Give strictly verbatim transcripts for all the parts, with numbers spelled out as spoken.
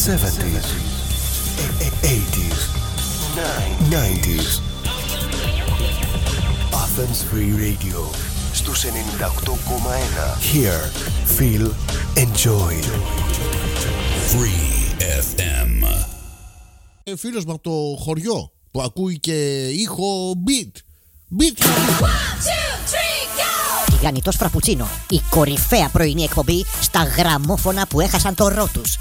seventies, eighties, nineties. Athens Free Radio στους ενενήντα οκτώ κόμμα ένα. Hear, feel, enjoy. Free εφ εμ. Ε, φίλος μου από το χωριό που ακούει και ήχο beat. Beat. Τηγανιτός Φραπουτσίνο, η κορυφαία πρωινή εκπομπή στα γραμμόφωνα που έχασαν το ρο τους.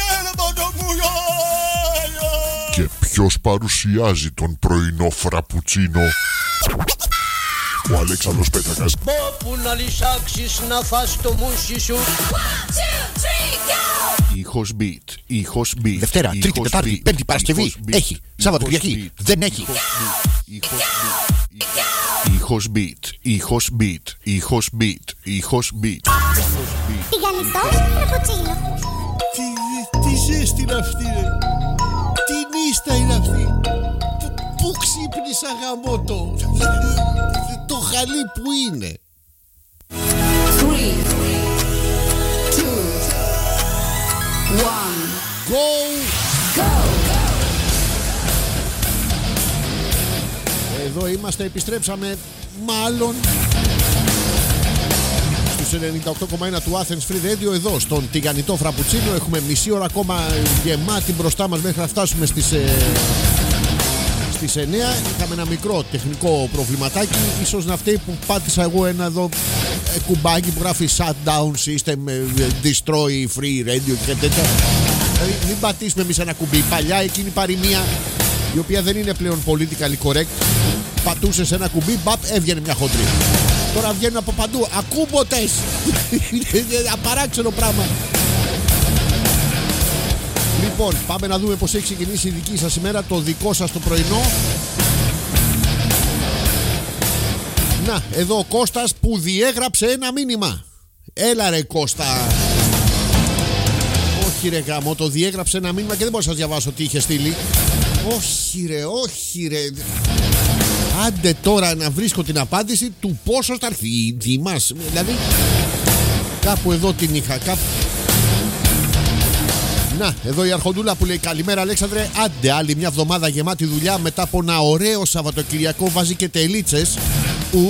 Και ποιος παρουσιάζει τον πρωινό Φραπουτσίνο? Ο Αλέξανδρος Πέτρακας. Όπου να λυσάξεις να φας το μουσι σου. Ήχος beat, ήχος beat. Δευτέρα, ήχος Τρίτη, Τετάρτη, beat, Πέμπτη, Παρασκευή. ήχος beat, Έχει. Σάββατο, Κυριακή. beat, Δεν έχει. Ήχος beat, ήχος beat, ήχος beat, ήχος beat. Τηγανιτός Φραπουτσίνο. Τι, τι ζέστη είναι αυτή, ρε. Τι νύστα είναι αυτή. Πού- Πού ξύπνησα γαμώτο. Το χαλί που είναι. Three, two, one, Go. go! Εδώ είμαστε, επιστρέψαμε μάλλον στους ενενήντα οκτώ κόμμα ένα του Athens Free Radio, εδώ στον τηγανιτό Φραπουτσίνο. Έχουμε μισή ώρα ακόμα γεμάτη μπροστά μας μέχρι να φτάσουμε στις, ε, στις εννιά. Είχαμε ένα μικρό τεχνικό προβληματάκι. Ίσως να φταίει που πάτησα εγώ ένα εδώ ε, κουμπάκι που γράφει Shutdown System, ε, Destroy Free Radio και τέτοια. Δηλαδή μην πατήσουμε εμείς ένα κουμπί. Παλιά εκείνη η παροιμία, η οποία δεν είναι πλέον politically correct, πατούσες ένα κουμπί, μπαπ, έβγαινε μια χοντρή. Τώρα βγαίνουν από παντού ακούμποτες. Είναι απαράξενο πράγμα. Λοιπόν, πάμε να δούμε πως έχει ξεκινήσει η δική σας ημέρα, το δικό σας το πρωινό. Να, εδώ ο Κώστας που διέγραψε ένα μήνυμα. Έλα ρε Κώστα. Όχι ρε γάμο, το διέγραψε ένα μήνυμα και δεν μπορώ να σας διαβάσω τι είχε στείλει. Όχι ρε, όχι ρε. Άντε τώρα να βρίσκω την απάντηση του πόσο θα έρθει η Δήμας. Δηλαδή κάπου εδώ την είχα, κάπου. Να, εδώ η Αρχοντούλα που λέει καλημέρα Αλέξανδρε. Άντε άλλη μια εβδομάδα γεμάτη δουλειά μετά από ένα ωραίο Σαββατοκυριακό. Βάζει και τελίτσες. Ου.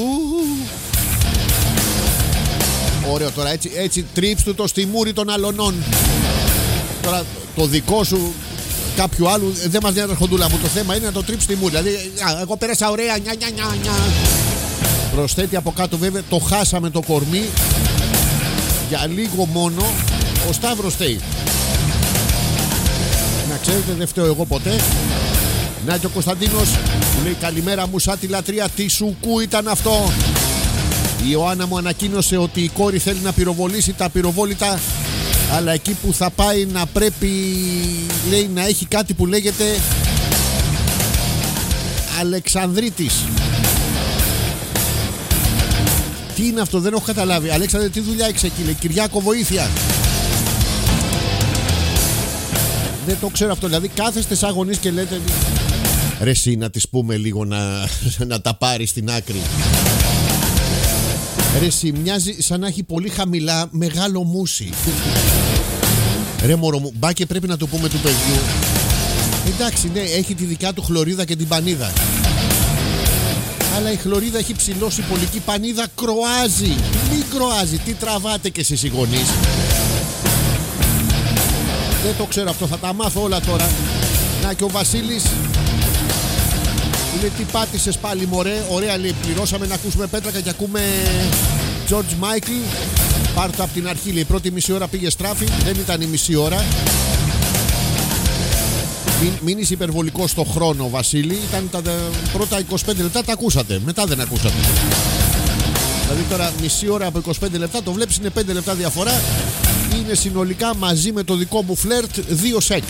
Ωραίο τώρα, έτσι, έτσι τρίψ του το στη μούρη των αλωνών. Τώρα το δικό σου κάποιου άλλου δεν μας νοιάζει Αρχοντούλα μου. Το θέμα είναι να το τρίψει στη μούρη. Δηλαδή, α, εγώ πέρασα ωραία. Νια, νια, νια, νια. Προσθέτει από κάτω βέβαια, το χάσαμε το κορμί. Για λίγο μόνο ο Σταύρος φταίει. Να ξέρετε, δεν φταίω εγώ ποτέ. Να και ο Κωνσταντίνος που λέει καλημέρα μου σαν τη λατρεία. Τι σουκού ήταν αυτό. Η Ιωάννα μου ανακοίνωσε ότι η κόρη θέλει να πυροβολήσει τα πυροβόλητα, αλλά εκεί που θα πάει να πρέπει, λέει, να έχει κάτι που λέγεται Αλεξανδρίτης. Τι είναι αυτό, δεν έχω καταλάβει. Αλέξανδρε, τι δουλειά έχεις εκεί, λέει. Κυριάκο, βοήθεια. Δεν το ξέρω αυτό. Δηλαδή κάθεστε σαν γονείς και λέτε ρε εσύ να της πούμε λίγο να, να τα πάρει στην άκρη. Ρε εσύ μοιάζει σαν να έχει πολύ χαμηλά μεγάλο μουσι. Ρε μωρό μου, μπα και πρέπει να το πούμε του παιδιού. Εντάξει, ναι, έχει τη δικιά του χλωρίδα και την πανίδα. Αλλά η χλωρίδα έχει ψηλώσει πολική, πανίδα κροάζει. Μην κροάζει, τι τραβάτε κι εσείς οι γονείς. Δεν το ξέρω αυτό, θα τα μάθω όλα τώρα. Να και ο Βασίλης λέει τι πάτησες πάλι μωρέ. Ωραία λέει, πληρώσαμε να ακούσουμε Πέτρακα και ακούμε George Michael. Πάρ' το από την αρχή, λέει, πρώτη μισή ώρα πήγε στράφη. Δεν ήταν η μισή ώρα. Μην, μην είσαι υπερβολικός στο χρόνο Βασίλη. Ήταν τα, τα πρώτα είκοσι πέντε λεπτά τα ακούσατε, μετά δεν ακούσατε. Δηλαδή τώρα μισή ώρα από είκοσι πέντε λεπτά το βλέπεις, είναι πέντε λεπτά διαφορά. Είναι συνολικά μαζί με το δικό μου φλερτ δύο σεξ.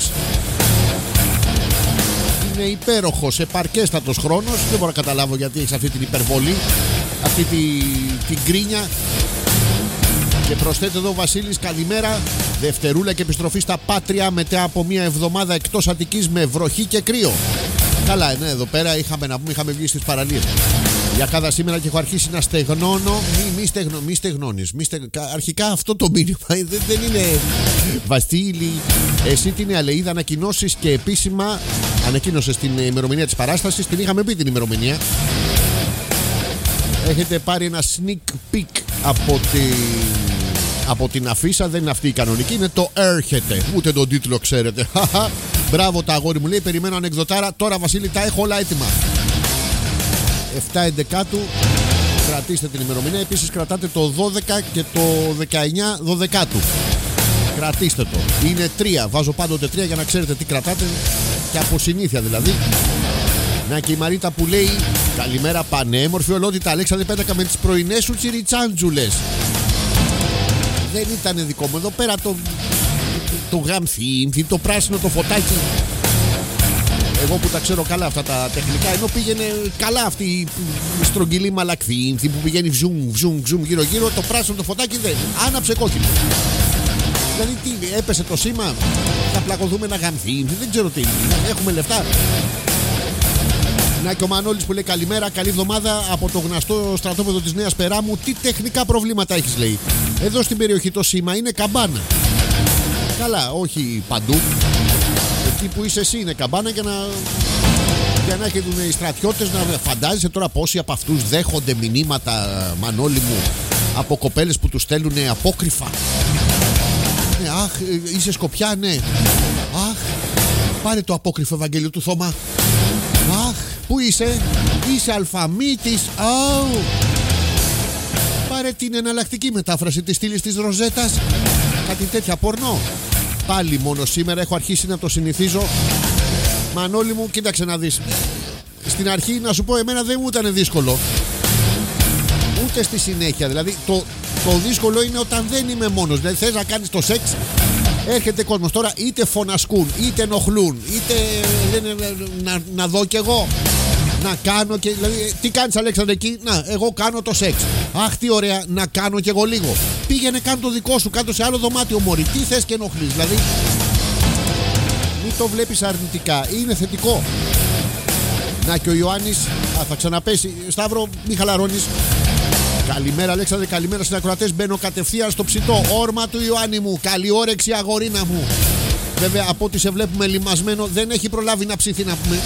Είναι υπέροχος, επαρκέστατος χρόνος. Δεν μπορώ να καταλάβω γιατί έχεις αυτή την υπερβολή, αυτή τη, την γκρίνια. Και προσθέτει εδώ ο Βασίλης καλημέρα. Δευτερούλα και επιστροφή στα Πάτρια μετά από μια εβδομάδα εκτός Αττικής με βροχή και κρύο. Καλά, ναι, εδώ πέρα είχαμε να πούμε, είχαμε βγει στις παραλίες. Για κάθε σήμερα και έχω αρχίσει να στεγνώνω. Μη, μη, στεγνω, μη στεγνώνεις. Μη στεγ... Αρχικά αυτό το μήνυμα δεν, δεν είναι. Βασίλη, εσύ την Αλεΐδα ανακοινώσεις και επίσημα ανακοίνωσες την ημερομηνία της παράστασης. Την είχαμε πει την ημερομηνία. Έχετε πάρει ένα sneak peek από την, από την αφίσα. Δεν είναι αυτή η κανονική, είναι το έρχεται. Ούτε τον τίτλο ξέρετε. Μπράβο τα αγόρι μου, λέει. Περιμένω ανεκδοτάρα. Τώρα Βασίλη τα έχω όλα έτοιμα. εφτά Εντεκάτου. Κρατήστε την ημερομηνία. Επίσης κρατάτε το δώδεκα και το δεκαεννιά Δωδεκάτου. Κρατήστε το. Είναι τρία. Βάζω πάντοτε τρία για να ξέρετε τι κρατάτε. Και από συνήθεια δηλαδή. Να και η Μαρίτα που λέει καλημέρα πανέμορφη ολότητα Αλέξανδρε Πέτρακα με τις πρωινές σου τσιριτσάντζουλες. Δεν ήταν δικό μου εδώ πέρα το, το γαμθίνθι, το πράσινο το φωτάκι. Εγώ που τα ξέρω καλά αυτά τα τεχνικά, ενώ πήγαινε καλά αυτή η στρογγυλή μαλακθίνθι που πηγαίνει βζουμ βζουμ βζουμ γύρω γύρω, το πράσινο το φωτάκι δεν άναψε κόκκινο. Δηλαδή τι, έπεσε το σήμα, θα πλακωθούμε ένα γαμθίνθι, δεν ξέρω τι, έχουμε λεφτά. Να και ο Μανώλης που λέει καλημέρα, καλή εβδομάδα από το γνωστό στρατόπεδο της Νέας Περάμου. Τι τεχνικά προβλήματα έχεις, λέει. Εδώ στην περιοχή το σήμα είναι καμπάνα. Καλά, όχι παντού. Εκεί που είσαι εσύ είναι καμπάνα για να, για να έχουν οι στρατιώτες να φαντάζεσαι τώρα πόσοι από αυτούς δέχονται μηνύματα, Μανώλη μου, από κοπέλες που τους στέλνουν απόκριφα. Ναι, αχ, είσαι Σκοπιά, ναι. Αχ, πάρε το απόκριφο Ευαγγέλιο του Θωμά. Αχ, πού είσαι, είσαι Αλφαμίτης. Oh. Πάρε την εναλλακτική μετάφραση της στήλης της Ροζέτας. Κάτι τέτοια πορνό. Πάλι μόνο σήμερα έχω αρχίσει να το συνηθίζω. Μανώλη μου, κοίταξε να δεις. Στην αρχή να σου πω, εμένα δεν μου ήταν δύσκολο. Ούτε στη συνέχεια. Δηλαδή το, το δύσκολο είναι όταν δεν είμαι μόνος. Δηλαδή θες να κάνεις το σεξ, έρχεται κόσμος. Τώρα είτε φωνασκούν, είτε ενοχλούν, είτε λένε να, να δω κι εγώ. Να κάνω και. Δηλαδή, τι κάνεις Αλέξανδρε εκεί? Να, εγώ κάνω το σεξ. Αχ, τι ωραία, να κάνω κι εγώ λίγο. Πήγαινε, κάνε το δικό σου, κάτω σε άλλο δωμάτιο, μωρή. Τι θες και ενοχλείς, δηλαδή. Μην το βλέπεις αρνητικά, είναι θετικό. Να και ο Ιωάννης, α, θα ξαναπέσει. Σταύρο, μη χαλαρώνεις. Καλημέρα Αλέξανδρε, καλημέρα στις ακροατές. Μπαίνω κατευθείαν στο ψητό. Όρμα του Ιωάννη μου, καλή όρεξη αγορίνα μου. Βέβαια από ό,τι σε βλέπουμε λιμασμένο, δεν έχει προλάβει να ψηθεί να πούμε.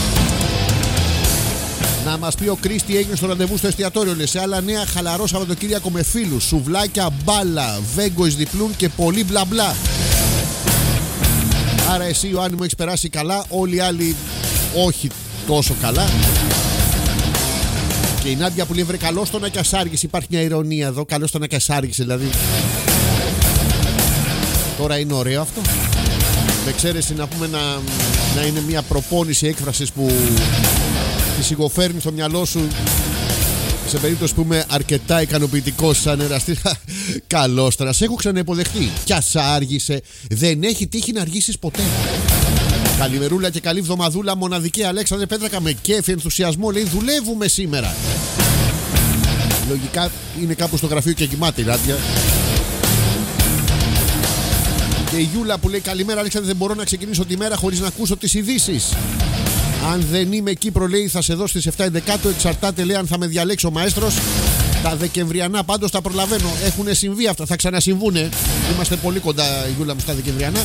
Να μας πει ο Κρις τι έγινε στο ραντεβού στο εστιατόριο. Λες, σε άλλα νέα, χαλαρό Σαββατοκύριακο με φίλους. Σουβλάκια, μπάλα, βέγκο εις διπλούν και πολύ μπλα μπλα. Άρα εσύ Ιωάννη μου έχεις περάσει καλά. Όλοι οι άλλοι όχι τόσο καλά. Και η Νάντια που λέει βρε καλώς τον Ακιασάργης. Υπάρχει μια ειρωνία εδώ. Καλώς τον Ακιασάργης δηλαδή. Τώρα είναι ωραίο αυτό. Με εξαίρεση να πούμε να, να είναι μια προπόνηση έκφρασης που τη σιγοφέρνει στο μυαλό σου σε περίπτωση που είμαι αρκετά ικανοποιητικός σαν εραστή. Καλώς τώρα, σε έχω ξαναυποδεχτεί. Κι ας άργησε, δεν έχει τύχει να αργήσεις ποτέ. Καλημερούλα και καλή βδομαδούλα, μοναδική Αλέξανδρε Πέτρακα με κέφι, ενθουσιασμό. Λέει δουλεύουμε σήμερα. Λογικά είναι κάπου στο γραφείο και κοιμάται η Νάντια. Και η Γιούλα που λέει καλημέρα Αλέξανδρε, δεν μπορώ να ξεκινήσω τη μέρα χωρίς να ακούσω τις ειδήσεις. Αν δεν είμαι Κύπρο, λέει, θα σε δω στις εφτά Εντεκάτου. Εξαρτάται, λέει, αν θα με διαλέξει ο μαέστρος. Τα Δεκεμβριανά πάντως τα προλαβαίνω. Έχουν συμβεί αυτά, θα ξανασυμβούνε. Είμαστε πολύ κοντά, η Γιούλα μου, στα Δεκεμβριανά.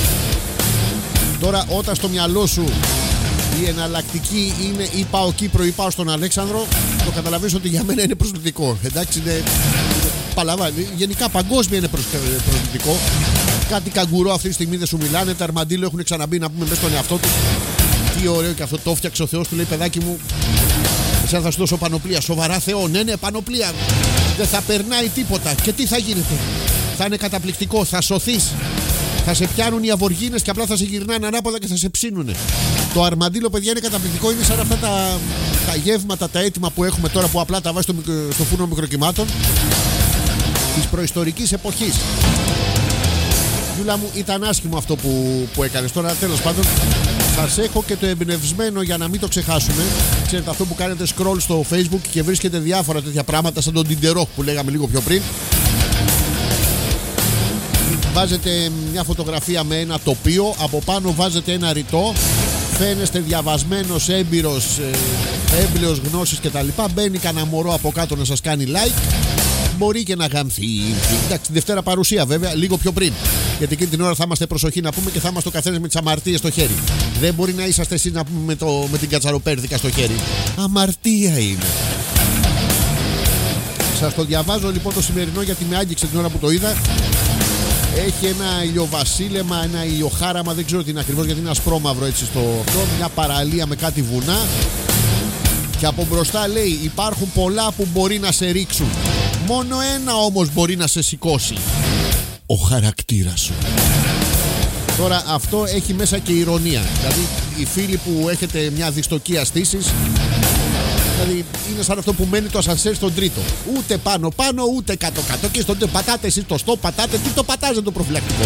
Τώρα, όταν στο μυαλό σου η εναλλακτική είναι ή πάω Κύπρο ή πάω στον Αλέξανδρο, το καταλαβαίνεις ότι για μένα είναι προσβλητικό. Εντάξει, είναι. Παλαβάνει. Γενικά παγκόσμια είναι προσβλητικό. Κάτι καγκουρό αυτή τη στιγμή δεν σου μιλάνε. Τα αρμαντήλο έχουν ξαναμπεί να πούμε μέσα στον εαυτό του. Τι ωραίο και αυτό το φτιάξε ο Θεός του, λέει παιδάκι μου. Εσένα θα σου δώσω πανοπλία. Σοβαρά Θεό, ναι, ναι, πανοπλία. Δεν θα περνάει τίποτα. Και τι θα γίνεται? Θα είναι καταπληκτικό, θα σωθείς. Θα σε πιάνουν οι αβοργίνες και απλά θα σε γυρνάνε ανάποδα και θα σε ψήνουνε. Το αρμαντήλο, παιδιά, είναι καταπληκτικό. Είναι σαν αυτά τα, τα γεύματα, τα έτοιμα που έχουμε τώρα που απλά τα βάζεις στο, στο φούρνο μικροκυμάτων της προϊστορικής εποχής. Γιούλα μου, ήταν άσχημο αυτό που, που έκανες. Τώρα τέλος πάντων σας έχω και το εμπνευσμένο για να μην το ξεχάσουμε. Ξέρετε αυτό που κάνετε scroll στο Facebook και βρίσκετε διάφορα τέτοια πράγματα σαν τον Tinder που λέγαμε λίγο πιο πριν. Βάζετε μια φωτογραφία με ένα τοπίο, από πάνω βάζετε ένα ρητό, φαίνεστε διαβασμένος, έμπειρος, ε, έμπλεος γνώσης κτλ. Μπαίνει κανένα μωρό από κάτω να σας κάνει like. Μπορεί και να γαμθεί. Εντάξει, Δευτέρα παρουσία βέβαια, λίγο πιο πριν. Γιατί εκείνη την ώρα θα είμαστε προσοχή να πούμε και θα είμαστε ο καθένας με τις αμαρτίες στο χέρι. Δεν μπορεί να είσαστε εσείς να πούμε με, το, με την κατσαροπέρδικα στο χέρι. Αμαρτία είναι. Σας το διαβάζω λοιπόν το σημερινό γιατί με άγγιξε την ώρα που το είδα. Έχει ένα ηλιοβασίλεμα, ένα ηλιοχάραμα, δεν ξέρω τι είναι ακριβώς γιατί είναι ασπρόμαυρο έτσι στο αυτό. Μια παραλία με κάτι βουνά. Και από μπροστά λέει υπάρχουν πολλά που μπορεί να σε ρίξουν. Μόνο ένα όμως μπορεί να σε σηκώσει. Ο χαρακτήρας σου. Τώρα αυτό έχει μέσα και ηρωνία. Δηλαδή οι φίλοι που έχετε μια δυστοκία στήσης, δηλαδή είναι σαν αυτό που μένει το ασανσέρ στον τρίτο. Ούτε πάνω πάνω ούτε κάτω κάτω. Και στον τρίτο πατάτε εσείς το στόπ, πατάτε. Τι το πατάζετε το προφυλακτικό.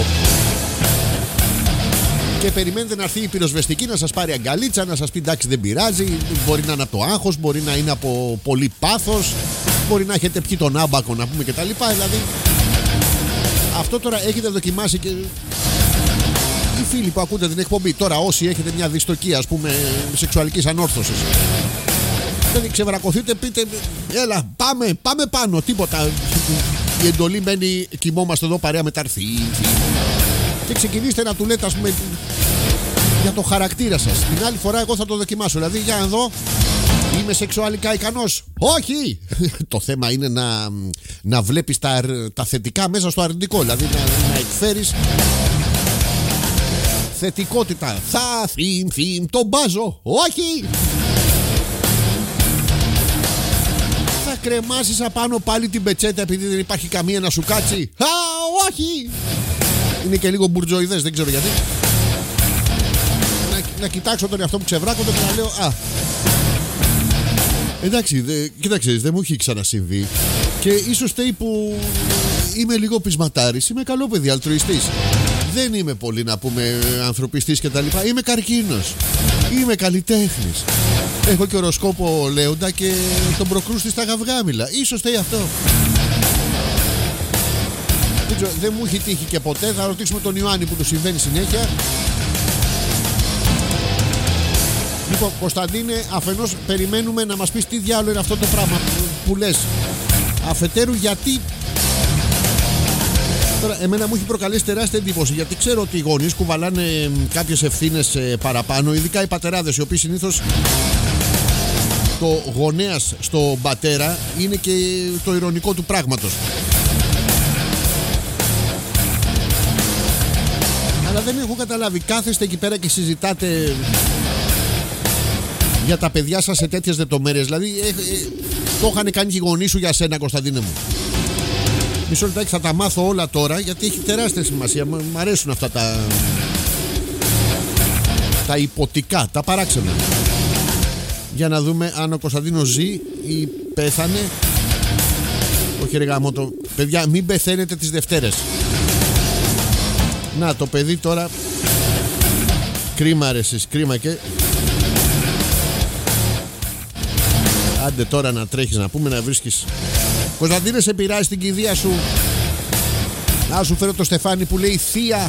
Και περιμένετε να έρθει η πυροσβεστική να σας πάρει αγκαλίτσα, να σας πει εντάξει δεν πειράζει. Μπορεί να είναι από το άγχος, μπορεί να είναι από πολύ πάθος, μπορεί να έχετε πιει τον άμπακο να πούμε κτλ. Δηλαδή αυτό τώρα έχετε δοκιμάσει και οι φίλοι που ακούτε την εκπομπή. Τώρα όσοι έχετε μια δυστοκία ας πούμε σεξουαλικής ανόρθωσης, δηλαδή ξεβρακωθείτε, πείτε έλα πάμε, πάμε πάνω, τίποτα. Η εντολή μένει, κοιμόμαστε εδώ παρέα με τα αρθή. Και ξεκινήστε να του λέτε ας πούμε για το χαρακτήρα σας. Την άλλη φορά εγώ θα το δοκιμάσω. Δηλαδή για να δω, είμαι σεξουαλικά ικανός. Όχι! Το θέμα είναι να, να βλέπεις τα, τα θετικά μέσα στο αρνητικό. Δηλαδή να, να εκφέρεις θετικότητα. Θα θυμ θυμ τον μπάζω. Όχι! Θα κρεμάσεις απάνω πάλι την πετσέτα επειδή δεν υπάρχει καμία να σου κάτσει. Α, όχι! Είναι και λίγο μπουρτζοειδές, δεν ξέρω γιατί. Να, να κοιτάξω τον εαυτό μου ξεβράκονται και να λέω α, εντάξει, δε, κοίταξε, δεν μου έχει ξανασυμβεί. Και ίσως φταίει που είμαι λίγο πεισματάρης. Είμαι καλό παιδί, αλτρουιστής. Δεν είμαι πολύ να πούμε ανθρωπιστής και τα λοιπά. Είμαι καρκίνος. Είμαι καλλιτέχνης. Έχω και οροσκόπο Λέοντα και τον προκρούστη στα γαυγάμιλα. Ίσως φταίει αυτό. Δεν μου έχει τύχει και ποτέ. Θα ρωτήσουμε τον Ιωάννη που του συμβαίνει συνέχεια. Λοιπόν, Κωνσταντίνε, αφενός περιμένουμε να μας πεις τι διάλογο είναι αυτό το πράγμα που, που λες. Αφετέρου, γιατί. Τώρα, εμένα μου έχει προκαλέσει τεράστια εντύπωση γιατί ξέρω ότι οι γονείς κουβαλάνε κάποιες ευθύνες παραπάνω, ειδικά οι πατεράδες, οι οποίοι συνήθως το γονέας στον πατέρα είναι και το ειρωνικό του πράγματος. Αλλά δεν έχω καταλάβει, κάθεστε εκεί πέρα και συζητάτε για τα παιδιά σας σε τέτοιες λεπτομέρειες. Δηλαδή ε, ε, το είχαν κάνει και οι γονείς σου για σένα, Κωνσταντίνε μου. Μισό λεπτάκι, θα τα μάθω όλα τώρα γιατί έχει τεράστια σημασία. Μ' αρέσουν αυτά τα τα υποτικά, τα παράξενα. Για να δούμε αν ο Κωνσταντίνος ζει ή πέθανε. Όχι ρε γαμώτο. Παιδιά, μην πεθαίνετε τις Δευτέρες. Να, το παιδί τώρα. Κρίμα ρε εσείς, κρίμα και. Άντε τώρα να τρέχεις να πούμε, να βρίσκεις. Κωνσταντίνε, σε πειράζει την κηδεία σου να σου φέρω το Στεφάνι που λέει θεία,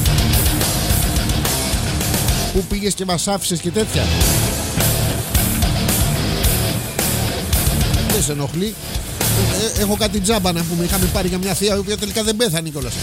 που πήγες και μας άφησες και τέτοια. Δεν σε ενοχλεί. ε, Έχω κάτι τζάμπα να πούμε. Είχαμε πάρει για μια θεία η οποία τελικά δεν πέθανε κιόλας.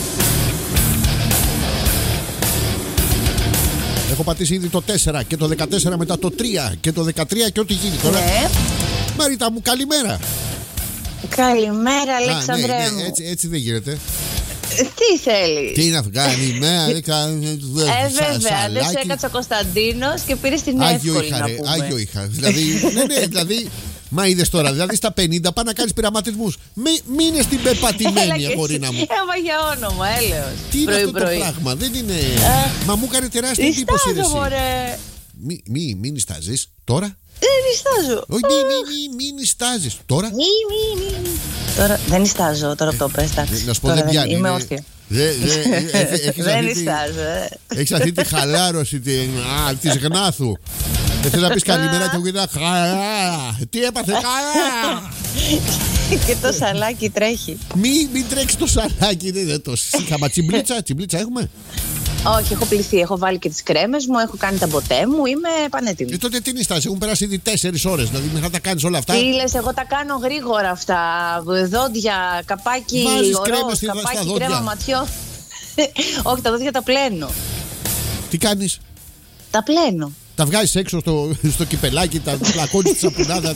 Έχω πατήσει ήδη το τέσσερα και το δεκατέσσερα, μετά το τρία και το δεκατρία και ό,τι γίνει τώρα. Ναι. Μαρίτα μου, καλημέρα. Καλημέρα, Αλέξανδρε. Α, ναι, ναι, μου. έτσι, έτσι δεν γίνεται. Τι θέλει. Τι να κάνει, μέρα, Ε, βέβαια, δεν σε έκατσε ο Κωνσταντίνος και πήρε την εύκολη να πούμε. Άγιο είχα. Δηλαδή, ναι, ναι, δηλαδή. Μα είδες τώρα, δηλαδή στα πενήντα πάνε να κάνεις πειραματισμούς. Μείνε στην πεπατημένη, αγορίνα μου. Έμα για όνομα, έλεος. Τι είναι αυτό το πράγμα, δεν είναι. Μα μου έκανε τεράστια εντύπωση. Μη, μη, μην νιστάζεις τώρα. Δεν νιστάζω. Όχι, μη, μη, μη, μη νιστάζεις τώρα. Μη, μη, μη. Τώρα δεν νιστάζω, τώρα που το πες, εντάξει. Να σου πω, δεν πιάνει. Είμαι όρθια. Δεν νιστάζω. Έχεις αυτή τη χαλάρωση της γνάθου. Δεν θες να πεις καλημέρα και μου κοιτά χαρά. Τι έπαθε, χαρά. Και το σαλάκι τρέχει. Μην τρέξει το σαλάκι. Είχαμε τσιμπλίτσα, τσιμπλίτσα έχουμε. Όχι, έχω πληθεί. Έχω βάλει και τις κρέμες μου, έχω κάνει τα μποτέ μου, είμαι πανέτοιμη. Και τότε τι είναι η στάση, έχουν περάσει ήδη τέσσερις ώρες. Δηλαδή, μέχρι να τα κάνεις όλα αυτά. Τι λες, εγώ τα κάνω γρήγορα αυτά. Δόντια, καπάκι, ορός, καπάκι, κρέμα ματιών. Όχι, τα δόντια τα πλένω. Τι κάνεις? Τα πλένω. Τα βγάζεις έξω στο, στο κυπελάκι, τα πλακώνεις στη σαπουνάδα.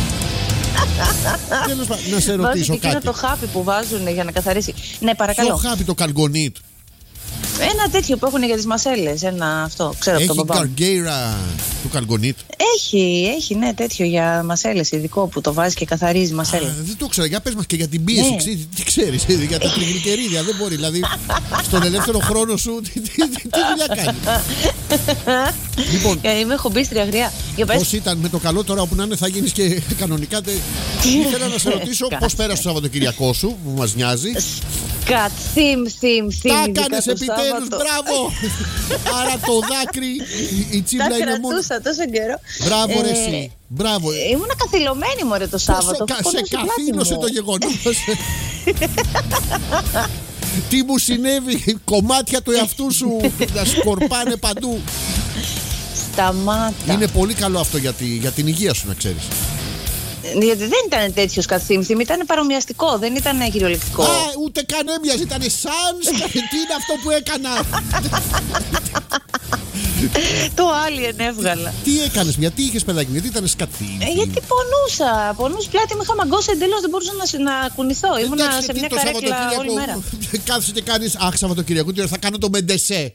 Τέλος πάντων, να σε ρωτήσω κάτι. Είναι το χάπι που βάζουν για να καθαρίσει. Ναι, παρακαλώ. Ποιο χάπι, το καλγκονίτ? Ένα τέτοιο που έχουν για τις μασέλες. Ένα αυτό, ξέρω από τον Έχει παπά. γκαργκέιρα του καλγκονίτ? Έχει, έχει, ναι, τέτοιο για μασέλες, ειδικό που το βάζει και καθαρίζει μασέλες. Α, δεν το ξέρω, για πες μας και για την πίεση. Ναι. Ξέ, τι ξέρεις, για τα τριγλυκερίδια. Δεν μπορεί, δηλαδή στον ελεύθερο χρόνο σου τι, τι, τι, τι δουλειά κάνει. Λοιπόν, είμαι χομπίστρια αγριά. πώς ήταν με το καλό τώρα όπου να είναι, θα γίνεις και κανονικά. Τε... Ήθελα να σε ρωτήσω πώς πέρασε το Σαββατοκυριακό σου που μας νοιάζει. Κατ, θύμ, θύμ, θύμ. Τα έκανες επιτέλους, μπράβο! Άρα το δάκρυ, η τσίμπλα είναι μόνο. Τα κρατούσα τόσο καιρό. Μπράβο ρε Ε, εσύ, μπράβο. Ήμουνα καθυλωμένη μωρέ το Σάββατο. Πόσο κα- σε Σκότωσε πλάτη καθήλωσε μου. το γεγονός. Τι μου συνέβη, κομμάτια του εαυτού σου να σκορπάνε παντού. Σταμάτα. Είναι πολύ καλό αυτό για, τη, για την υγεία σου, να ξέρεις. Γιατί δεν ήταν τέτοιος καθήμθημ, ήταν παρομοιαστικό, δεν ήταν κυριολεκτικό. Α, ούτε καν έμοιαζε, ήταν σαν. Τι είναι αυτό που έκανα? Το Alien έβγαλα. Τι έκανες, γιατί είχες παιδάκι, γιατί ήταν σκατή? Ε, γιατί πονούσα, πονούς πλάτη, με είχα μαγκώσει εντελώς, δεν μπορούσα να, συ- να κουνηθώ. Ήμουνα Εντάξει, σε τι μια το καρέκλα όλη Σαββατοκύριακο μέρα. κάθεσαι και κάνεις, αχ, Σαββατοκύριακο, τι ώρα θα κάνω το μεντεσέ.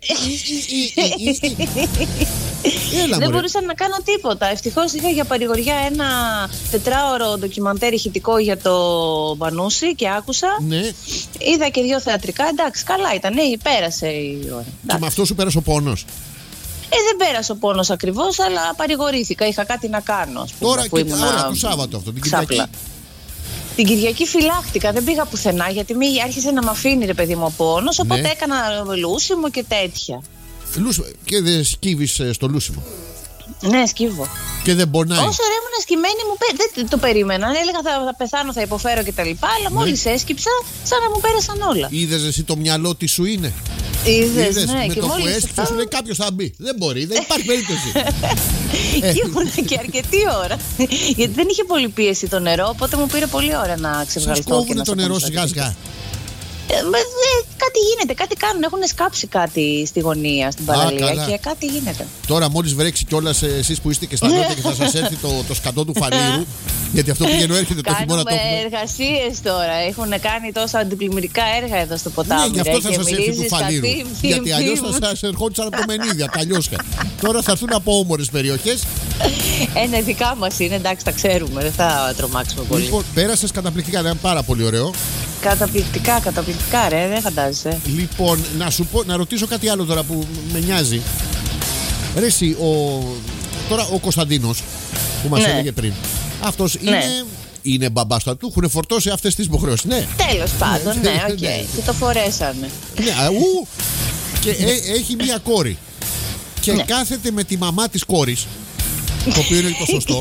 Έλα, Δεν μωρέ. μπορούσα να κάνω τίποτα. Ευτυχώς είχα για παρηγοριά ένα τετράωρο ντοκιμαντέρ ηχητικό για το Μπανούσι και άκουσα. Ναι, Είδα και δύο θεατρικά. Εντάξει, καλά ήταν. Ναι, πέρασε η ώρα. και Εντάξει. με αυτό σου πέρασε ο πόνος. Ε, δεν πέρασε ο πόνος ακριβώς, αλλά παρηγορήθηκα. Είχα κάτι να κάνω. Ας πούμε, Τώρα που και ήμουνα ώρα, το Σάββατο αυτό, την ξάπλα. Κυριακή. Την Κυριακή φυλάχτηκα, δεν πήγα πουθενά γιατί μη άρχισε να μ' αφήνει ρε παιδί μου ο πόνος, οπότε Ναι. έκανα λούσιμο και τέτοια. Λούσιμο. Και δεν σκύβεις ε, στο λούσιμο. Ναι, σκύβω. Και δεν πονάει. Όσο ρε ήμουν σκυμμένη μου πέ... δεν το περίμενα. Έλεγα θα, θα πεθάνω, θα υποφέρω κτλ. Αλλά μόλις έσκυψα, σαν να μου πέρασαν όλα. Είδες εσύ το μυαλό τι σου είναι? Είδες, Είδες, ναι, με και το που μόλις έσκυψε σου λέει κάποιος θα μπει. Δεν μπορεί, δεν υπάρχει περίπτωση. Και ήμουν και αρκετή ώρα. Γιατί δεν είχε πολύ πίεση το νερό, οπότε μου πήρε πολύ ώρα να Σας ξεβγαλθώ. και κόβουνε να το νερό σακωνιστώ. σιγά σιγά. Ε, μα, ε, κάτι γίνεται, κάτι κάνουν. Έχουν σκάψει κάτι στη γωνία, στην παραλία καλά. και κάτι γίνεται. Τώρα μόλις βρέξει κιόλας ε, εσείς που είστε και στα νότια και θα σας έρθει το, το σκατό του φαλήρου. Γιατί αυτό πηγαίνω έρχεται το χειμώνα το Κάνουμε έχουμε. εργασίες τώρα. Έχουν κάνει τόσα αντιπλημμυρικά έργα εδώ στο ποτάμι. Ναι, γι' αυτό ρε, θα και σας έρθει του μυρίζει στα φαλήρου. θύμ, θύμ, Γιατί αλλιώς θύμ. θα σας ερχόντουσαν από το Μενίδη, από τα λιώσια. Τώρα θα έρθουν από όμορες περιοχές. Ένα δικά μας είναι, εντάξει, τα ξέρουμε. Δεν θα τρομάξουμε πολύ. Λοιπόν, πέρασες καταπληκτικά, ήταν πάρα πολύ ωραίο. Καταπληκτικά, καταπληκτικά, ρε, δεν φαντάζεσαι. Λοιπόν, να σου πω, να ρωτήσω κάτι άλλο τώρα που με νοιάζει. Ρε εσύ, ο, τώρα ο Κωνσταντίνος που μας Ναι. έλεγε πριν, αυτός Ναι. είναι, είναι μπαμπάς του, του έχουν φορτώσει αυτές τις υποχρεώσεις. Ναι, Τέλος πάντων, Ναι, ναι, οκ. ναι. Και το φορέσανε. ναι, αου, και ε- έχει μία κόρη. Και Ναι. κάθεται με τη μαμά της κόρης, το οποίο είναι το σωστό.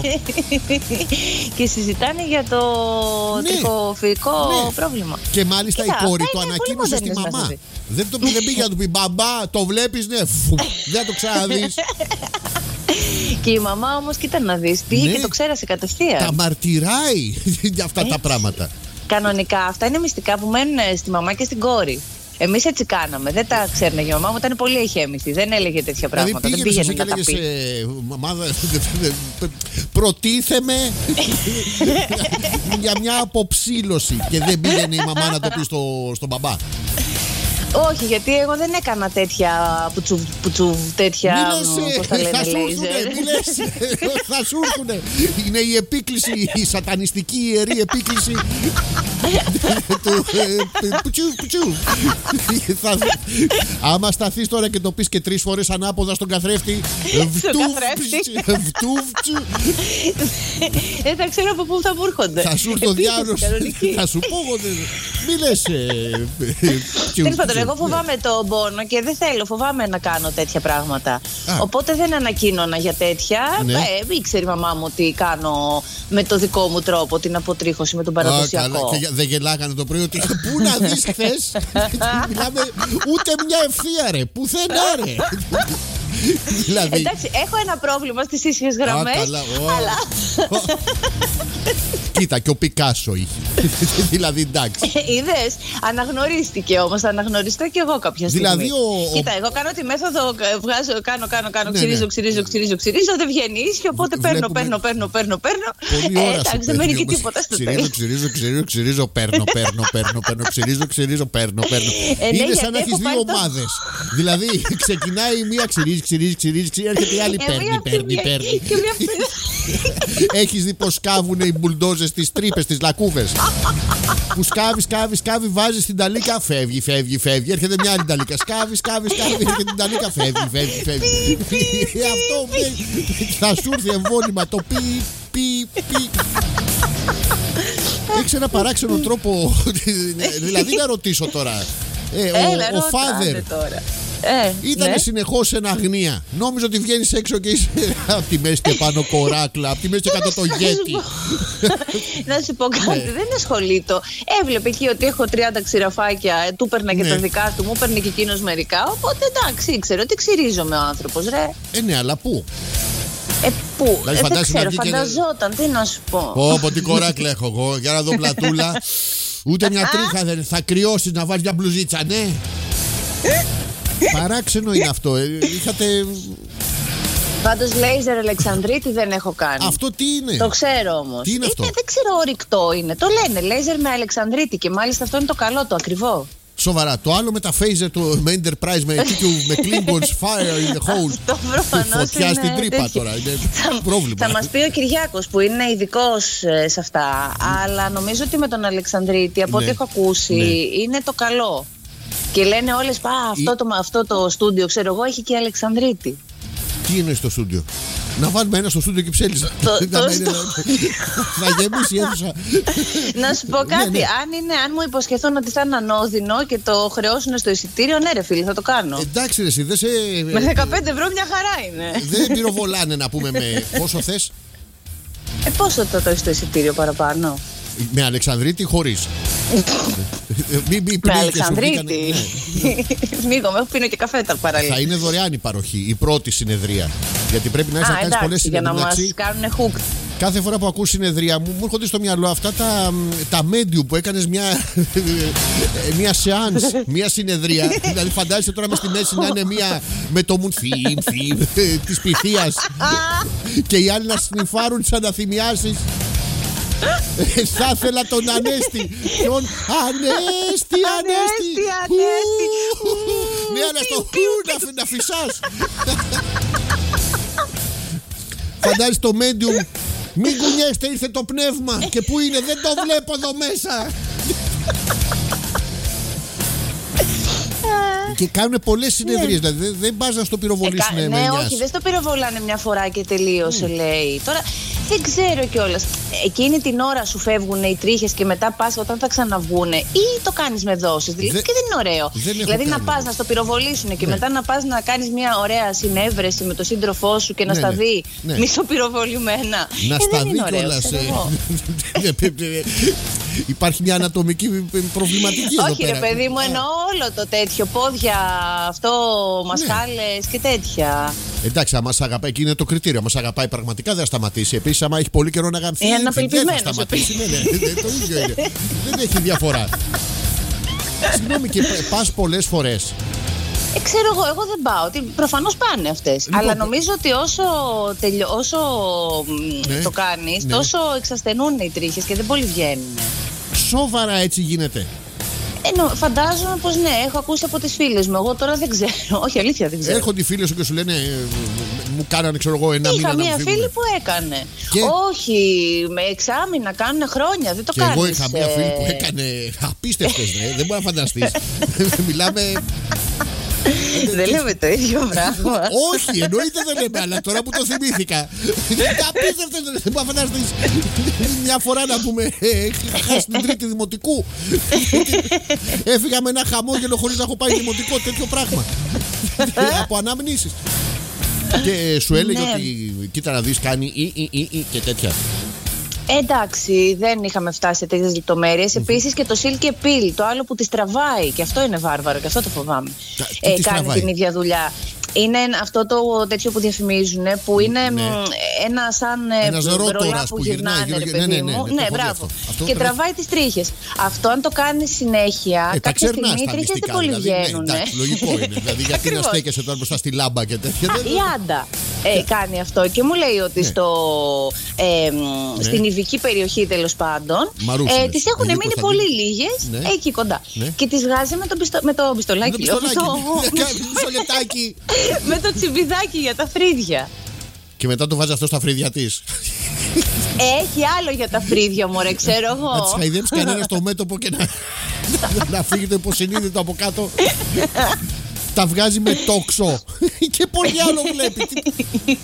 Και συζητάνε για το Ναι. τριχοφυϊκό Ναι. πρόβλημα. Και μάλιστα Κοίτα, η κόρη αυτά το είναι ανακοίνωσε πολύ στη μοντέρνες μαμά. μέθοδοι. Δεν, το, δεν πήγε να του πει μπαμπά, το βλέπεις, ναι, φου, δεν θα το ξαναδείς. Και η μαμά όμως, κοίτα να δεις, πήγε Ναι. και το ξέρασε κατευθείαν. Τα μαρτυράει για αυτά τα Έτσι. πράγματα. Κανονικά αυτά είναι μυστικά που μένουν στη μαμά και στην κόρη. Εμείς έτσι κάναμε. Δεν τα ξέρνε η μαμά μου, ήταν πολύ εχέμηθη. Δεν έλεγε τέτοια Δηλαδή πράγματα. Δεν πήγαινε εσύ πήγαινε και να τα λέγες πει. ε, μαμά, προτίθεμαι για μια αποψήλωση. Και δεν πήγαινε η μαμά να το πει στο, στον μπαμπά. Όχι, γιατί εγώ δεν έκανα τέτοια πουτσουβ, πουτσουβ τέτοια. Μη λες, πώς τα ε, λένε, θα σου έρθουνε, λέιζερ. μη λες, ε, θα σου έρθουνε. Είναι η επίκληση, η σατανιστική ιερή επίκληση του ε, πουτσουβ, πουτσουβ. Θα- Άμα σταθείς τώρα και το πεις και τρεις φορές ανάποδα στον καθρέφτη, βτούβ, καθρέφτη. βτούβ, τσου, Δεν τα ξέρω από πού θα μου έρχονται. θα σου έρθει ο Επίθεση διάολος. κανονική. Θα σου πω εγώ, δεν- μη λες, ε, ε, τσου, Τέλος πάντων, τσου. εγώ φοβάμαι τον πόνο και δεν θέλω, φοβάμαι να κάνω τέτοια πράγματα. Α. Οπότε δεν ανακοίνωνα για τέτοια. Ναι. Ε, ήξερε η μαμά μου ότι κάνω με το δικό μου τρόπο την αποτρίχωση με τον παραδοσιακό. Α, και δεν γελάγανε το πρωί ότι πού να δεις χθες. Μιλάμε ούτε μια ευθεία ρε, πουθενά ρε. Δηλαδή... Εντάξει, έχω ένα πρόβλημα στις ίσιες γραμμές. Α, καλά, αλλά... Κοίτα, και ο Πικάσο είχε. Δηλαδή, εντάξει. Είδες, αναγνωρίστηκε όμως, θα αναγνωριστώ και εγώ κάποια στιγμή. Δηλαδή, ο... Κοίτα, εγώ κάνω τη μέθοδο, βγάζω, κάνω, κάνω, κάνω, ναι, ξυρίζω, ναι. ξυρίζω, ξυρίζω, ξυρίζω, δεν βγαίνει ίσιο, οπότε παίρνω, παίρνω, παίρνω, παίρνω, παίρνω. Πολύ ώρα. Εντάξει, δεν μένει και τίποτα στο τέλος. Ξυρίζω, ξυρίζω, ξυρίζω, παίρνω, παίρνω, παίρνω, παίρνω, ξυρίζω, ξυρίζω, παίρνω, παίρνω. Είναι σαν να έχεις δύο ομάδες. Δηλαδή, ξεκινάει η μία ξυρίζει, ξυρίζει, ξυρίζει, έρχεται η άλλη, παίρνει, παίρνει, παίρνει. Έχεις δει πως σκάβουν οι μπουλντόζες τις τρύπες, τις λακκούβες. Που σκάβει, σκάβει, σκάβει, βάζει την ταλίκα, φεύγει, φεύγει, φεύγει. Έρχεται μια άλλη ταλίκα. Σκάβει, σκάβει, σκάβει, έρχεται την ταλίκα, φεύγει, φεύγει, φεύγει. Αυτό θα σου έρθει εμβόλυμα το πι, πι, πι. Έχεις ένα παράξενο τρόπο. Δηλαδή να ρωτήσω τώρα. Ο Φάδερ Ε, ήταν ναι. συνεχώς εν αγνία. Νόμιζα ότι βγαίνεις έξω και είσαι από τη μέση και πάνω κοράκλα, από τη μέση και κάτω το γέτι. Να σου πω κάτι, δεν ασχολείται. Έβλεπε εκεί ότι έχω τριάντα ξηραφάκια, του παίρνα και ναι. τα δικά του, μου παίρνει και εκείνος μερικά. Οπότε εντάξει, ήξερε ότι ξυρίζομαι ο άνθρωπος, ρε. Ε, ναι, αλλά πού? Ε, πού? Δηλαδή, ε, δεν ξέρω, φανταζόταν, τι να σου πω. Πω, πω, τι κοράκλα έχω εγώ, για να δω πλατούλα. Ούτε μια τρίχα δεν θα κρυώσεις να βάλεις μια μπλουζίτσα, ναι. Παράξενο είναι αυτό. Ε, είχατε... Πάντως λέιζερ Αλεξανδρίτη δεν έχω κάνει. Αυτό τι είναι? Το ξέρω όμως. Τι είναι αυτό? Είναι, δεν ξέρω, ορυκτό είναι. Το λένε λέιζερ με Αλεξανδρίτη και μάλιστα αυτό είναι το καλό, το ακριβό. Σοβαρά. Το άλλο με τα phaser του με Enterprise με, με Klingons fire in the hole. Φωτιά στην τρύπα τώρα. Είναι θα, πρόβλημα. Θα μας πει ο Κυριάκος που είναι ειδικός ε, σε αυτά. Mm. Αλλά νομίζω ότι με τον Αλεξανδρίτη από ό,τι ναι. έχω ακούσει ναι. είναι το καλό. Και λένε όλες, πά, αυτό, Η... το, αυτό το στούντιο, ξέρω εγώ, έχει και Αλεξανδρίτη. Τι είναι στο στούντιο? Να βάλουμε ένα στο στούντιο και ψέλισσα. Θα γεμίσει η αίθουσα. Να σου πω κάτι, ναι, ναι. αν είναι, αν μου υποσχεθούν ότι θα είναι ανώδυνο και το χρεώσουν στο εισιτήριο, ναι ρε φίλε, θα το κάνω. Εντάξει ρε εσύ, δεν σε... Με δεκαπέντε ευρώ μια χαρά είναι. Δεν πυροβολάνε να πούμε με πόσο θες. Ε, πόσο θα το έχει το εισιτήριο παραπάνω? Με Αλεξανδρίτη χωρίς. Μη, μη, με Αλεξανδρίτη. Μίγω, με πίνω και καφέ τα παραλία. Θα είναι δωρεάν η παροχή, η πρώτη συνεδρία. Γιατί πρέπει να είσαι να κάνεις πολλές συνεδρίες. Για να μας κάνουν hook. Κάθε φορά που ακούς συνεδρία μου, μου έρχονται στο μυαλό αυτά τα, τα medium που έκανες μια, μια σεάνς, μια συνεδρία. Δηλαδή φαντάζεσαι τώρα μες στη μέση να είναι μια με το μουν θύμ, θύμ της πυθίας και οι άλλοι να σνιφάρουν τις αναθυμιάσεις. Θα ήθελα τον Ανέστη. Τον Ανέστη, Ανέστη. Ναι, αλλά στο χου να φυσάς. Φαντάζεσαι το medium. Μην κουνιέστε, ήρθε το πνεύμα. Και πού είναι, δεν το βλέπω εδώ μέσα. Και κάνουν πολλές συνεδρίες, δηλαδή δεν, δεν πας να στο πυροβολήσουν. Ε, ναι, όχι, δεν στο πυροβολάνε μια φορά και τελείωσε, mm. λέει. Τώρα δεν ξέρω κιόλας. Εκείνη την ώρα σου φεύγουν οι τρίχες και μετά πας όταν θα ξαναβγούνε, ή το κάνεις με δόσεις. Δηλαδή Δε... και δεν είναι ωραίο. Δεν δηλαδή να πας να στο πυροβολήσουν και ναι. μετά να πας να κάνεις μια ωραία συνέβρεση με τον σύντροφό σου και να ναι, στα δει ναι. μισοπυροβολημένα. Να ε, στα δει κιόλας. Υπάρχει μια ανατομική προβληματική εδώ όχι, πέρα. Όχι ρε παιδί μου, εννοώ όλο το τέτοιο. Πόδια, αυτό, μασχάλες ναι. και τέτοια. Εντάξει, άμα σ' αγαπάει, εκεί είναι το κριτήριο. Άμα σ' αγαπάει πραγματικά δεν θα σταματήσει. Επίσης, άμα έχει πολύ καιρό να γαμφθεί, δεν θα σταματήσει. Ναι, ναι, το ίδιο είναι. Δεν έχει διαφορά. Συγγνώμη, και πας πολλές φορές? Ε, ξέρω εγώ, εγώ δεν πάω. Προφανώς πάνε αυτές. Λοιπόν, αλλά νομίζω ότι όσο, τελειω... όσο ναι, το κάνεις, ναι. τόσο εξασθενούν οι τρίχες και δεν πολύ βγαίνουν. Σοβαρά έτσι γίνεται? Ε, νο, φαντάζομαι πως ναι, έχω ακούσει από τις φίλες μου. Εγώ τώρα δεν ξέρω. Όχι, αλήθεια δεν ξέρω. Έρχονται οι φίλες σου και σου λένε, μου κάνανε, ξέρω εγώ, ένα είχα μήνα. Είχα μία φίλη που έκανε. Και... όχι, με εξάμηνα κάνουν χρόνια. Δεν το και κάνεις. Εγώ είχα μία φίλη που έκανε απίστευτες, ναι. Δεν μπορεί να φανταστείς. Μιλάμε. Δεν λέμε το ίδιο πράγμα. Όχι, εννοείται δεν λέμε, αλλά τώρα που το θυμήθηκα. Απίστευτο, δεν πάω να φανταστείς. Μια φορά να πούμε, είχα χάσει την τρίτη δημοτικού. Έφυγα με ένα χαμόγελο χωρίς να έχω πάει δημοτικό, τέτοιο πράγμα. Από αναμνήσεις. Και σου έλεγε Ναι. ότι κοίτα να δεις, κάνει ή, ή, ή, ή και τέτοια. Εντάξει, δεν είχαμε φτάσει σε τέτοιες λεπτομέρειες. Επίσης και το Silk Peel, το άλλο που τις τραβάει. Και αυτό είναι βάρβαρο, και αυτό το φοβάμαι. Τι Ε, τις κάνει τραβάει? την ίδια δουλειά. Είναι αυτό το τέτοιο που διαφημίζουν, που είναι Ναι. μ, ένα σαν Ένας ρολά ρότορας που που γυρνάει, γυρνάνε, γύρω- ρε ναι, παιδί ναι, ναι, μου. ναι, το Ναι, έχω δει μπράβο. αυτό. Αυτό Και πρέπει- τραβάει τις τρίχες. Αυτό αν το κάνει συνέχεια, Ε, τα κάποια ξερνάς στιγμή οι τα τρίχες δεν μυστικά. πολύ Δηλαδή, ναι, βγαίνουν. εντάξει, λογικό είναι. Δηλαδή, γιατί να Ακριβώς. στέκεσαι τώρα μπροστά στη λάμπα και τέτοια. δεν- Η Άντα ε, κάνει αυτό και μου λέει ότι Ναι. στο, ε, μ, στην ειδική περιοχή τέλος πάντων Μαρούσινες. ε, τις έχουν Αγίου μείνει Κωνσταντίνου. πολύ λίγες Ναι. εκεί κοντά. Ναι. Και τις βγάζει με το, πιστο, με το πιστολάκι, Με το λέω, πιστολάκι. με το- Κάνει μισό λεπτάκι. με το τσιμπιδάκι για τα φρύδια. Και μετά το βάζει αυτό στα φρύδια τη. Έχει άλλο για τα φρύδια, μωρέ, ξέρω Να τη εγώ. χαϊδέψει κανένα στο μέτωπο και να, να φύγει το υποσυνείδητο από κάτω. Τα βγάζει με τόξο. Και πολύ άλλο βλέπει. Τι,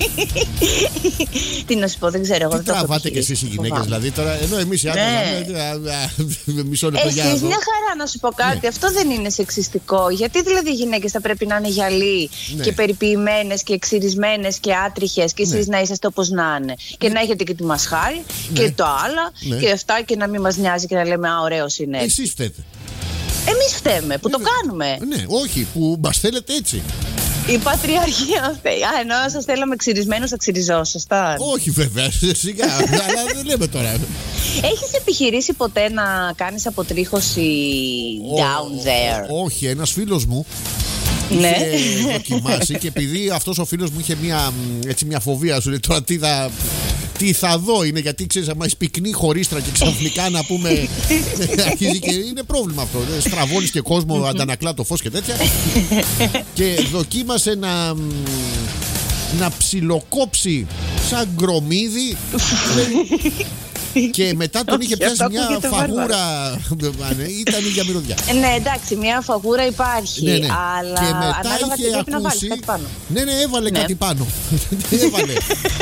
Τι να σου πω, δεν ξέρω εγώ. τι δεν το έχω τραβάτε κι εσεί οι επιχειρήσει, γυναίκε, φοβάμαι. δηλαδή τώρα. Ενώ εμεί οι Ναι. άντρε. Μισό λεπτό για Εσείς εδώ. μια χαρά να σου πω κάτι, Ναι. αυτό δεν είναι σεξιστικό. Γιατί δηλαδή οι γυναίκες θα πρέπει να είναι γυαλί Ναι. και περιποιημένες και εξυρισμένες και άτριχες και εσείς Ναι. να είσαστε όπως να είναι. Και να έχετε και τη μασχάλη Ναι. και το άλλα Ναι. και αυτά και να μην μας νοιάζει και να λέμε α, ωραίος είναι. Εσεί φταίτε. Εμείς φταίμε που το Βέβαια. κάνουμε. Ναι, όχι, που μα θέλετε έτσι. Η πατριαρχία φταίει. Α, ενώ σας θέλαμε εξυρισμένους θα ξυριζόσασταν. Όχι, βέβαια, σιγά. Αλλά δεν λέμε τώρα. Έχεις επιχειρήσει ποτέ να κάνεις αποτρίχωση down there? Ό, όχι, ένας φίλος μου Ναι. είχε δοκιμάσει και επειδή αυτός ο φίλος μου είχε μια, μ, έτσι, μια φοβία, σου λέει τώρα τι θα, τι θα δω, είναι γιατί ξέρεις άμα είσαι πυκνή χωρίστρα και ξαφνικά να πούμε αρχίζει και είναι πρόβλημα αυτό, ε, στραβώνεις και κόσμο, αντανακλά το φως και τέτοια και δοκίμασε να, μ, να ψιλοκόψει σαν γκρομίδι και μετά τον είχε Όχι, πιάσει αυτό μια ακούγεται φαγούρα. Ήταν η ίδια μυρωδιά. Ε, Ναι, εντάξει, μια φαγούρα υπάρχει. Ναι, ναι. Αλλά Και μετά ανάλογα τι είχε πρέπει να βάλεις ακούσει. κάτι πάνω. Ναι, ναι, έβαλε Ναι. κάτι πάνω. Έβαλε.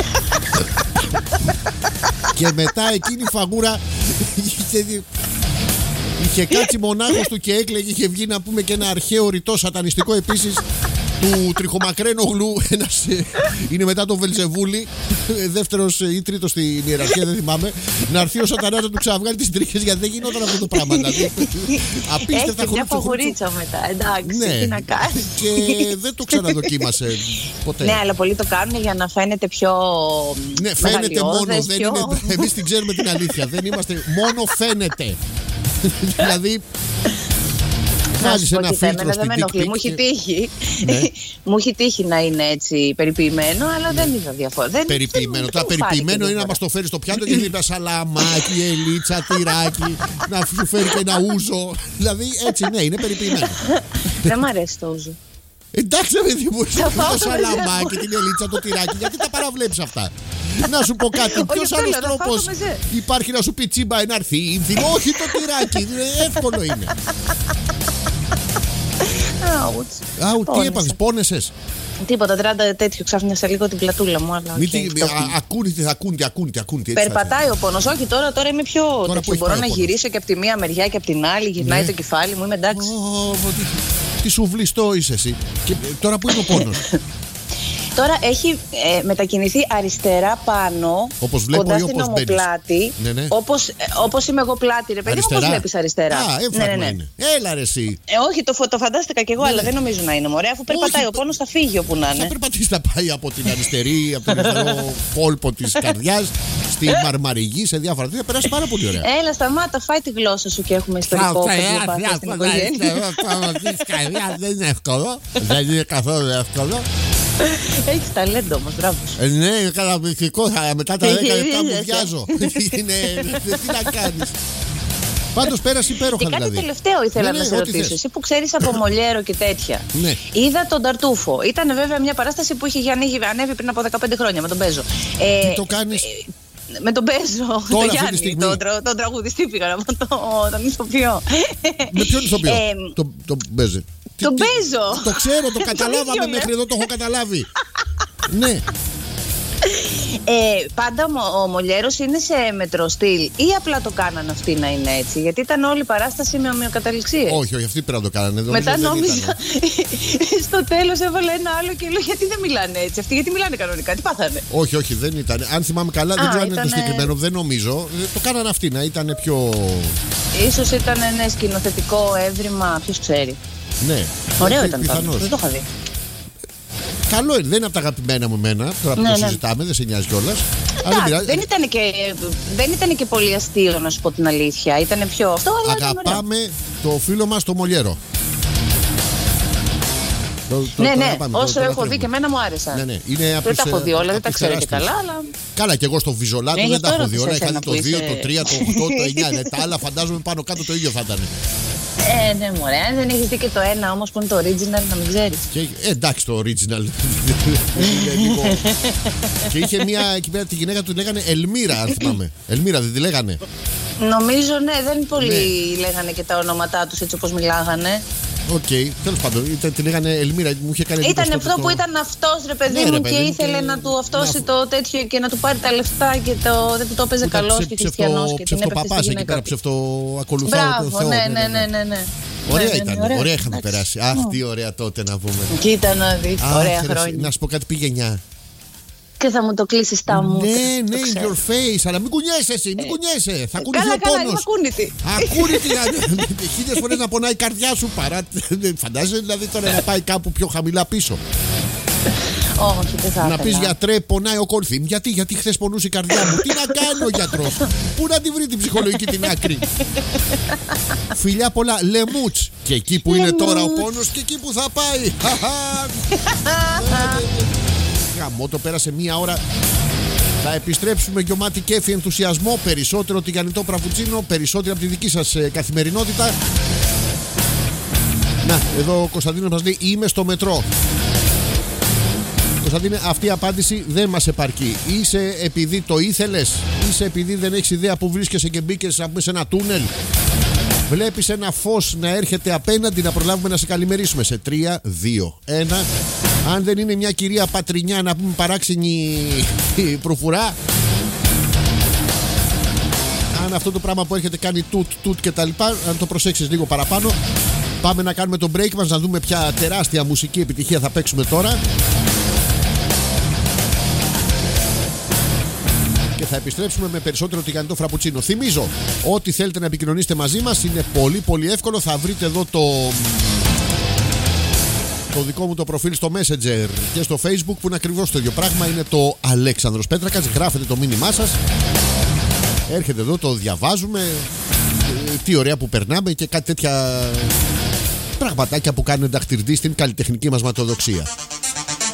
Και μετά εκείνη η φαγούρα είχε, είχε κάτσει μονάχος του και έκλαιγε. Είχε βγει να πούμε και ένα αρχαίο ρητό σατανιστικό επίσης του Τριχομακρένογλου. Ένας, ε, είναι μετά τον Βελζεβούλη, ε, δεύτερος ε, ή τρίτος στην ιεραρχία, δεν θυμάμαι. Να έρθει ο σατανάς να του ξαναβγάλει τις τρίχες γιατί δεν γινόταν αυτό το πράγμα. Δηλαδή, απίστευτα Έχει μια χορούτσο, χορούτσο. φαγουρίτσα μετά, εντάξει, Ναι, τι να κάνεις. και δεν το ξαναδοκίμασε ποτέ. Ναι, αλλά πολλοί το κάνουν για να φαίνεται πιο Ναι, φαίνεται μόνο. μεγαλειώδες, Δεν πιο... είναι, εμείς την ξέρουμε την αλήθεια. Δεν είμαστε. Μόνο φαίνεται. Δηλαδή. Να σου Βάζεις πω, ένα κοίτα, φίλτρο εμένα δεν στην με ενοχλεί. dick Μου pic έχει και- τύχει. Ναι. Μου έχει τύχει να είναι έτσι περιποιημένο, αλλά δεν είδα διαφορά. Δεν- Περιποιημένο. δεν- Τώρα δεν μου φάνηκε περιποιημένο είναι να διαφορά. μας το φέρει στο πιάτο και δίπλα σαλαμάκι, ελίτσα, τυράκι. Να σου φέρει και ένα ούζο. Δηλαδή έτσι, ναι, είναι περιποιημένο. Δεν μ' αρέσει το ούζο. Εντάξει, παιδί μου, Θα το πάω να σαλαμάκι, με την ελίτσα, το τυράκι, γιατί τα παραβλέπεις αυτά. Να σου πω κάτι, ποιο αυτό άλλο λέω, να φάω τρόπο το μεζέ. υπάρχει να σου πει τσίμπα ένα αρθίινθι? Όχι το τυράκι, ε, εύκολο είναι. Άουτς. Άου, τι Πόνεσα. έπαθες, πόνεσες? Τίποτα, τριάντα τέτοιο, ξάφνιασα λίγο την πλατούλα μου. Αλλά Μην οκ, τι- το α- έχουμε. ακούνε, ακούνε, ακούνε, ακούνε. έτσι θα Περπατάει ο πόνος. Όχι, τώρα, τώρα είμαι πιο που τέτοιο. έχει Μπορώ πάει ο να πόνος. γυρίσω και από τη μία μεριά και από την άλλη. Γυρνάει Ναι. το κεφάλι μου, είμαι εντάξει. Ω, τι, τι σουβλιστό είσαι εσύ. Και ε, τώρα που είναι ο πόνος? Τώρα έχει ε, μετακινηθεί αριστερά πάνω, Όπως βλέπω κοντά ή στην όπως μπαίνεις? ομοπλάτη. Ναι, ναι. Όπως, ε, όπως είμαι εγώ πλάτη, ρε παιδί μου, όπως βλέπεις αριστερά. Α, Ναι, έμφραγμα ναι, ναι. είναι. Έλα ρε εσύ. Ε, όχι, το, φο- το φαντάστηκα κι εγώ, αλλά δεν νομίζω να είναι μωρέ. Αφού περπατάει Όχι, ο το- πόνος, θα φύγει όπου να Θα είναι. περπατήσει να πάει από την αριστερή, από τον αριστερό κόλπο της καρδιάς, στη Μαρμαριγή, σε διάφορα τέτοια. Περάσει πάρα πολύ ωραία. Έλα, σταμάτα, φάει τη γλώσσα σου και έχουμε ιστορικό παιδιοπάθεια στην οικογένεια. Δεν είναι εύκολο. Δεν είναι καθόλου εύκολο. Έχεις ταλέντο όμως, μπράβο σου. Ε, ναι, είναι καταπληκτικό. Θα- Μετά τα δέκα λεπτά μου βιάζω. Είναι. Τι να κάνεις. Πάντως πέρασε υπέροχα Και κάτι δηλαδή. τελευταίο ήθελα Ναι, να ναι, σε ό,τι ρωτήσω. θες. Εσύ που ξέρεις από Μολιέρο και τέτοια. Ναι. Είδα τον Ταρτούφο. Ήταν βέβαια μια παράσταση που είχε ανοίγει, ανέβει πριν από δεκαπέντε χρόνια με τον Πέζο. Ε, Τι το κάνεις? Με τον Πέζο, Τώρα, τον αυτή τη Γιάννη, στιγμή. τον, τρα- τον τραγουδιστή πήγα να πω, τον, τον ηθοποιό. Με ποιον ηθοποιό? Ε, Το, το παίζει. Τον παίζω. Το ξέρω, το καταλάβαμε μέχρι εδώ, το έχω καταλάβει. Ναι. Ε, πάντα ο, ο Μολιέρος είναι σε μετροστήλ ή απλά το κάνανε αυτοί να είναι έτσι? Γιατί ήταν όλη η παράσταση με ομοιοκαταληξίες. Όχι, όχι, αυτοί πρέπει να το κάνανε. Μετά νόμιζα στο τέλος έβαλε ένα άλλο και λέω γιατί δεν μιλάνε έτσι? Αυτοί γιατί μιλάνε κανονικά, τι πάθανε? Όχι, όχι, δεν ήταν. Αν θυμάμαι καλά, δεν ξέρω αν είναι το συγκεκριμένο, δεν νομίζω. Το κάνανε αυτοί να ήταν πιο. Ίσως ήταν ένα σκηνοθετικό έβριμα, ποιος ξέρει. Ναι. Ωραίο ήταν πάντως, δεν το είχα δει. Καλό είναι, δεν είναι από τα αγαπημένα μου εμένα. Τώρα που ναι, το ναι. συζητάμε, δεν σε νοιάζει κιόλας. Δεν ήταν και, δεν ήταν και πολύ αστείο, να σου πω την αλήθεια. Ήταν πιο αυτό, αλλά αγαπάμε το φίλο μας το Μολιέρο. Το, το, ναι, το ναι, αγαπάμε, όσο το, το έχω δει και εμένα μου άρεσαν. Ναι, ναι. Είναι δεν τα έχω δει όλα, δεν τα ξέρω και καλά, αλλά. Καλά, και εγώ στο Βιζολάτο ναι, δεν τα έχω δει όλα. Είχα δει το δύο, το τρία, το οκτώ, το εννιά. Ναι, τα άλλα φαντάζομαι πάνω κάτω το ίδιο θα ήταν. Ε, ναι, μωρέ. Αν δεν έχεις δει και το ένα όμως που είναι το original, να μην ξέρεις. Και, ε, εντάξει, το original. Και είχε μια εκεί πέρα τη γυναίκα του λέγανε Ελμύρα, αν θυμάμαι. Ελμύρα, δεν τη λέγανε? Νομίζω, ναι, δεν πολύ ναι. λέγανε και τα ονόματά τους έτσι όπως μιλάγανε. Οκ, okay. Τέλος πάντων, ήταν, τη λέγανε Ελμύρα, μου είχε κάνει. Ήταν αυτό το... που ήταν αυτός, ρε παιδί ναι, μου, ρε, και παιδί, ήθελε και... να του αυτόσει να... το τέτοιο και να του πάρει τα λεφτά και το... δεν του το έπαιζε καλός και χριστιανός και την έπαιξε στη γυναίκα. Πέρα, ψευτοακολουθάω το Θεό. Ναι, ναι, ναι, ναι, ναι. Ωραία ήταν, ωραία είχαμε περάσει. Αχ, τι ωραία τότε να πούμε. Κοίτα να δεις, ωραία χρόνια. Να σου πω κάτι, πήγε εννιά. Και θα μου το κλείσεις τα μου. Ναι, ναι, in your face. Αλλά μην κουνιέσαι εσύ, μην κουνιέσαι. Θα κουνηθεί ο πόνος. Καλά, καλά, είμαι ακούνητη. Ακούνητη. Χίλιες φορές να πονάει η καρδιά σου παρά. Φαντάζεσαι δηλαδή τώρα να πάει κάπου πιο χαμηλά πίσω. Όχι, δεν θα να πεις γιατρέ, πονάει ο κορθί. Γιατί, γιατί χθες πονούσε η καρδιά μου. Τι να κάνει ο γιατρός? Πού να τη βρει την ψυχολογική την άκρη? Φιλιά πολλά, λεμούτς. Και εκεί που είναι τώρα ο πόνος και εκεί που θα πάει. Γαμό, το πέρασε μία ώρα. Θα επιστρέψουμε γεμάτη κέφι, ενθουσιασμό, περισσότερο τηγανιτό πραπουτσίνο, περισσότερο από τη δική σας ε, καθημερινότητα. Να, εδώ ο Κωνσταντίνος μας λέει είμαι στο μετρό. Κωνσταντίνε, αυτή η απάντηση δεν μας επαρκεί. Είσαι επειδή το ήθελες? Είσαι επειδή δεν έχεις ιδέα που βρίσκεσαι και μπήκες σε ένα τούνελ? Βλέπεις ένα φως να έρχεται απέναντι, να προλάβουμε να σε καλημερίσουμε? Σε τρία, δύο, ένα. Αν δεν είναι μια κυρία Πατρινιά, να πούμε παράξενη προφουρά. Αν αυτό το πράγμα που έρχεται κάνει τουτ, τουτ και τα λοιπά, αν το προσέξεις λίγο παραπάνω. Πάμε να κάνουμε το break μας, να δούμε ποια τεράστια μουσική επιτυχία θα παίξουμε τώρα. Και θα επιστρέψουμε με περισσότερο τηγανιτό φραπουτσίνο. Θυμίζω, ό,τι θέλετε να επικοινωνήσετε μαζί μας είναι πολύ πολύ εύκολο. Θα βρείτε εδώ το... το δικό μου το προφίλ στο Messenger και στο Facebook, που είναι ακριβώς το ίδιο πράγμα. Είναι το Αλέξανδρος Πέτρακας. Γράφετε το μήνυμά σας. Έρχεται εδώ, το διαβάζουμε. Τι ωραία που περνάμε και κάτι τέτοια πραγματάκια που κάνουν ενταχτηρδί στην καλλιτεχνική μας ματοδοξία.